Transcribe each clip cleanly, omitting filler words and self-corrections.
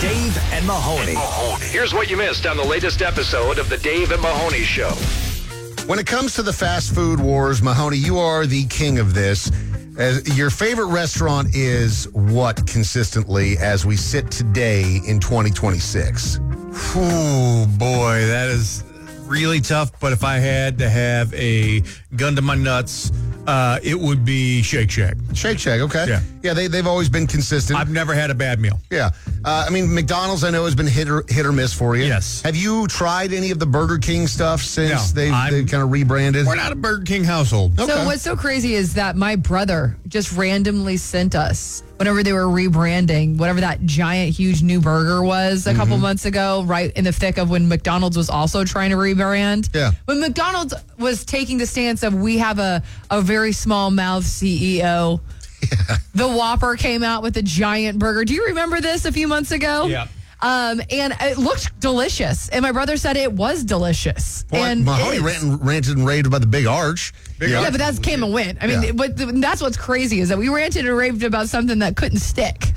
Dave and Mahoney. Here's what you missed on the latest episode of the Dave and Mahoney Show. When it comes to the fast food wars, Mahoney, you are the king of this. Your favorite restaurant is what consistently as we sit today in 2026? Oh, boy, that is really tough. But if I had to have a gun to my nuts, it would be Shake Shack. Shake Shack, okay. Yeah. Yeah, they've always been consistent. I've never had a bad meal. Yeah. I mean, McDonald's, I know, has been hit or miss for you. Yes. Have you tried any of the Burger King stuff since they've kind of rebranded? We're not a Burger King household. Okay. So what's so crazy is that my brother just randomly sent us, whenever they were rebranding, whatever that giant, huge new burger was a couple months ago, right in the thick of when McDonald's was also trying to rebrand. Yeah. When McDonald's was taking the stance of we have a very small mouth CEO. Yeah. The Whopper came out with a giant burger. Do you remember this a few months ago? Yeah. And it looked delicious. And my brother said it was delicious. Well, and Mahoney ranted and raved about the Big Arch. Yeah, but that came and went. I mean, but that's what's crazy is that we ranted and raved about something that couldn't stick.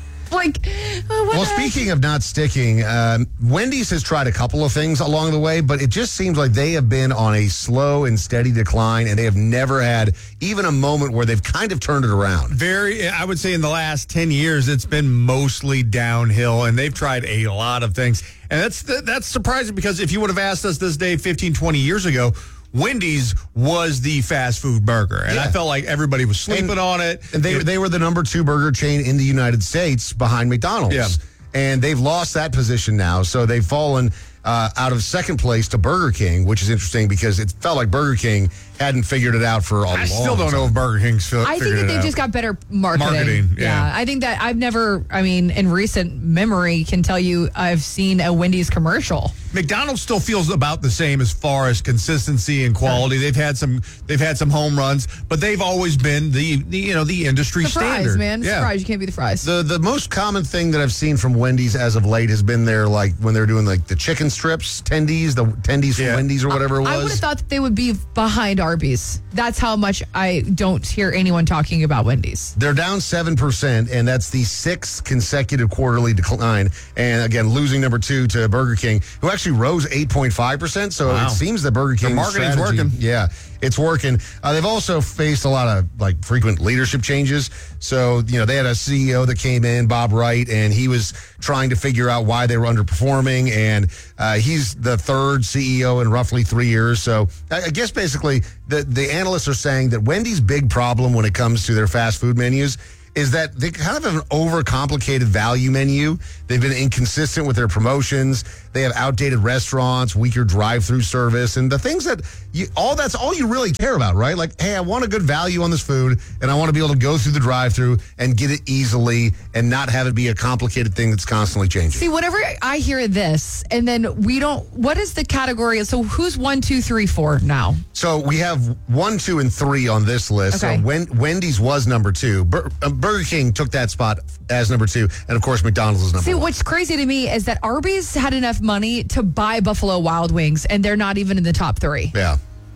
Well, speaking of not sticking, Wendy's has tried a couple of things along the way, but it just seems like they have been on a slow and steady decline, and they have never had even a moment where they've kind of turned it around. I would say in the last 10 years, it's been mostly downhill, and they've tried a lot of things. And that's surprising because if you would have asked us this day 15, 20 years ago, Wendy's was the fast food burger, and I felt like everybody was sleeping on it. And they were the number 2 burger chain in the United States behind McDonald's. Yeah. And they've lost that position now, so they've fallen out of second place to Burger King, which is interesting because it felt like Burger King hadn't figured it out for a long time. I still don't know if Burger King's figured it out. I think that they've just got better marketing. Yeah. I think that I've never, in recent memory, can tell you I've seen a Wendy's commercial. McDonald's still feels about the same as far as consistency and quality. They've had some home runs, but they've always been the industry standard. Fries, man. Fries, you can't be the fries. The most common thing that I've seen from Wendy's as of late has been their when they're doing the chicken strips, tendies, the tendies from Wendy's or whatever it was. I would have thought that they would be behind Arby's. That's how much I don't hear anyone talking about Wendy's. They're down 7%, and that's the 6th consecutive quarterly decline. And again, losing number 2 to Burger King, who actually rose 8.5%. So it seems that Burger King's marketing's strategy, working. Yeah, it's working. They've also faced a lot of frequent leadership changes. So, they had a CEO that came in, Bob Wright, and he was trying to figure out why they were underperforming. And he's the 3rd CEO in roughly 3 years. So I guess basically the analysts are saying that Wendy's big problem when it comes to their fast food menus is that they kind of have an overcomplicated value menu. They've been inconsistent with their promotions. They have outdated restaurants, weaker drive-through service, and the things that that's all you really care about, right? Like, hey, I want a good value on this food, and I want to be able to go through the drive-through and get it easily and not have it be a complicated thing that's constantly changing. See, whenever I hear this, and then what is the category? So who's 1, 2, 3, 4 now? So we have 1, 2, and 3 on this list. Okay. So Wendy's was number 2. Burger King took that spot as number 2, and of course McDonald's is number 1. See, what's crazy to me is that Arby's had enough money to buy Buffalo Wild Wings, and they're not even in the top 3. Yeah.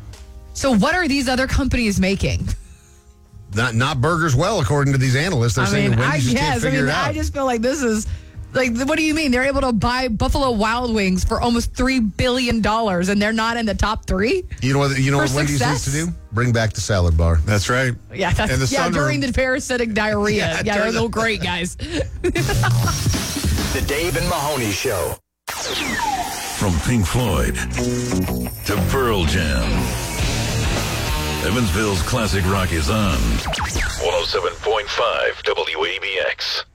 So what are these other companies making? Not burgers well, according to these analysts. They're saying that Wendy's just can't figure it out. I just feel like this is what do you mean? They're able to buy Buffalo Wild Wings for almost $3 billion, and they're not in the top 3? You know what Wendy's needs to do? Bring back the salad bar. That's right. Yeah, during the parasitic diarrhea. They're so great, guys. The Dave and Mahoney Show. From Pink Floyd to Pearl Jam, Evansville's classic rock is on 107.5 WABX.